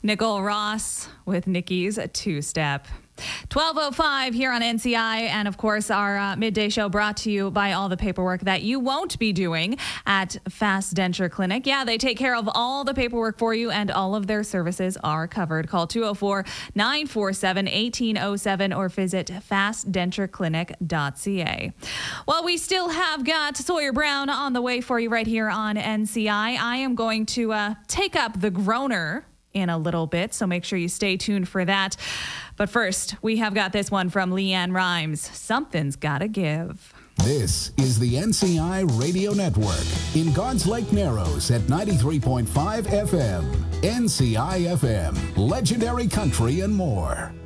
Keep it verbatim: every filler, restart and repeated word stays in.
Nicole Ross with Nikki's two-step. twelve oh five here on N C I, and of course our uh, midday show brought to you by all the paperwork that you won't be doing at Fast Denture Clinic. Yeah, they take care of all the paperwork for you, and all of their services are covered. Call two oh four, nine four seven, one eight oh seven or visit fast denture clinic dot c a. Well, we still have got Sawyer Brown on the way for you right here on N C I. I am going to uh, take up the groaner in a little bit, so make sure you stay tuned for that. But first, we have got this one from Leanne Rimes. Something's gotta give. This is the N C I Radio Network in God's Lake Narrows at ninety-three point five F M. N C I F M, legendary country and more.